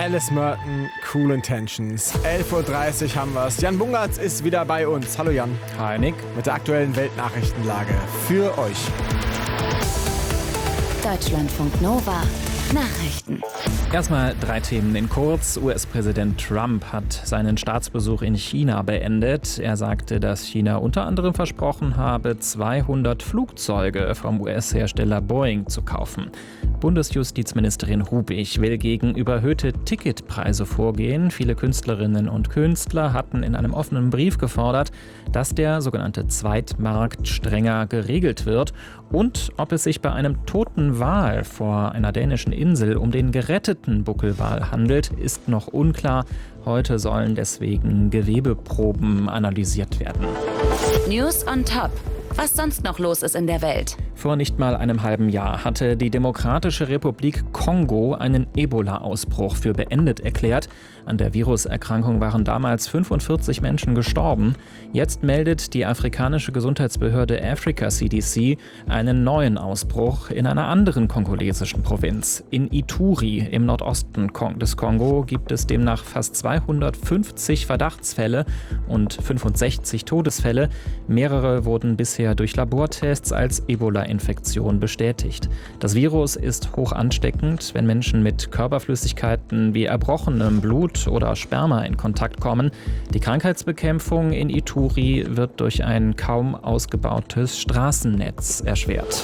Alice Merton, Cool Intentions. 11.30 Uhr haben wir's. Jan Bungartz ist wieder bei uns. Hallo Jan. Hi Nick. Mit der aktuellen Weltnachrichtenlage für euch. Deutschlandfunk Nova. Nachrichten. Erstmal 3 Themen in kurz. US-Präsident Trump hat seinen Staatsbesuch in China beendet. Er sagte, dass China unter anderem versprochen habe, 200 Flugzeuge vom US-Hersteller Boeing zu kaufen. Bundesjustizministerin Rubig will gegen überhöhte Ticketpreise vorgehen. Viele Künstlerinnen und Künstler hatten in einem offenen Brief gefordert, dass der sogenannte Zweitmarkt strenger geregelt wird und ob es sich bei einem toten Wal vor einer dänischen Insel um den geretteten Buckelwal handelt, ist noch unklar. Heute sollen deswegen Gewebeproben analysiert werden. News on Top. Was sonst noch los ist in der Welt. Vor nicht mal einem halben Jahr hatte die Demokratische Republik Kongo einen Ebola-Ausbruch für beendet erklärt. An der Viruserkrankung waren damals 45 Menschen gestorben. Jetzt meldet die afrikanische Gesundheitsbehörde Africa CDC einen neuen Ausbruch in einer anderen kongolesischen Provinz. In Ituri im Nordosten des Kongo gibt es demnach fast 250 Verdachtsfälle und 65 Todesfälle. Mehrere wurden bisher durch Labortests als Ebola-Infektion bestätigt. Das Virus ist hoch ansteckend, wenn Menschen mit Körperflüssigkeiten wie erbrochenem Blut oder Sperma in Kontakt kommen. Die Krankheitsbekämpfung in Ituri wird durch ein kaum ausgebautes Straßennetz erschwert.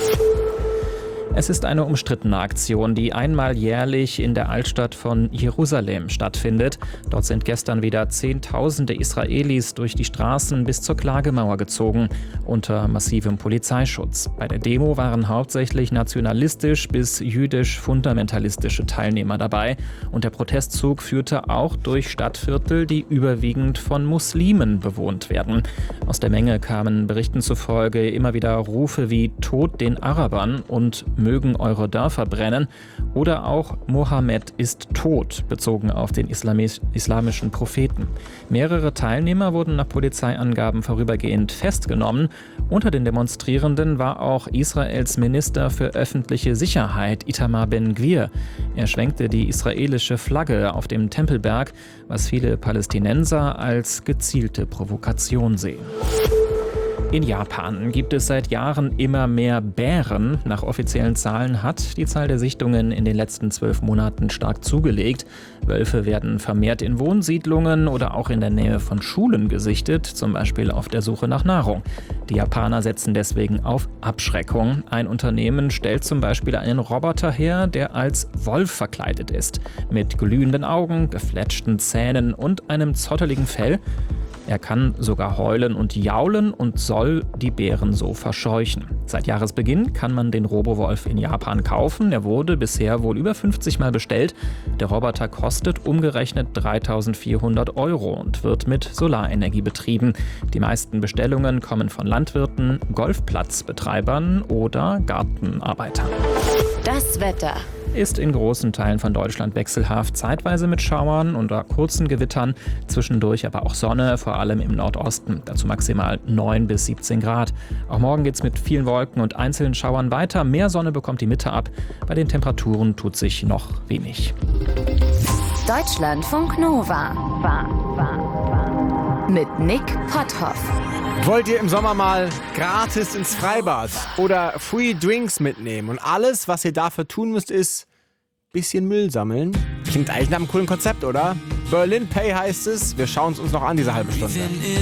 Es ist eine umstrittene Aktion, die einmal jährlich in der Altstadt von Jerusalem stattfindet. Dort sind gestern wieder Zehntausende Israelis durch die Straßen bis zur Klagemauer gezogen, unter massivem Polizeischutz. Bei der Demo waren hauptsächlich nationalistisch bis jüdisch-fundamentalistische Teilnehmer dabei. Und der Protestzug führte auch durch Stadtviertel, die überwiegend von Muslimen bewohnt werden. Aus der Menge kamen Berichten zufolge immer wieder Rufe wie „Tod den Arabern" und „Mögen eure Dörfer brennen" oder auch „Mohammed ist tot", bezogen auf den islamischen Propheten. Mehrere Teilnehmer wurden nach Polizeiangaben vorübergehend festgenommen. Unter den Demonstrierenden war auch Israels Minister für öffentliche Sicherheit, Itamar Ben-Gvir. Er schwenkte die israelische Flagge auf dem Tempelberg, was viele Palästinenser als gezielte Provokation sehen. In Japan gibt es seit Jahren immer mehr Bären. Nach offiziellen Zahlen hat die Zahl der Sichtungen in den letzten 12 Monaten stark zugelegt. Wölfe werden vermehrt in Wohnsiedlungen oder auch in der Nähe von Schulen gesichtet, zum Beispiel auf der Suche nach Nahrung. Die Japaner setzen deswegen auf Abschreckung. Ein Unternehmen stellt zum Beispiel einen Roboter her, der als Wolf verkleidet ist, mit glühenden Augen, gefletschten Zähnen und einem zotteligen Fell. Er kann sogar heulen und jaulen und soll die Bären so verscheuchen. Seit Jahresbeginn kann man den Robowolf in Japan kaufen. Er wurde bisher wohl über 50 Mal bestellt. Der Roboter kostet umgerechnet 3.400 € und wird mit Solarenergie betrieben. Die meisten Bestellungen kommen von Landwirten, Golfplatzbetreibern oder Gartenarbeitern. Das Wetter. Ist in großen Teilen von Deutschland wechselhaft, zeitweise mit Schauern oder kurzen Gewittern, zwischendurch aber auch Sonne, vor allem im Nordosten, dazu maximal 9 bis 17 Grad. Auch morgen geht's mit vielen Wolken und einzelnen Schauern weiter. Mehr Sonne bekommt die Mitte ab. Bei den Temperaturen tut sich noch wenig. Deutschlandfunk Nova. Mit Nick Potthoff. Wollt ihr im Sommer mal gratis ins Freibad oder Free Drinks mitnehmen? Und alles, was ihr dafür tun müsst, ist ein bisschen Müll sammeln? Klingt eigentlich nach einem coolen Konzept, oder? Berlin Pay heißt es. Wir schauen es uns noch an, diese halbe Stunde.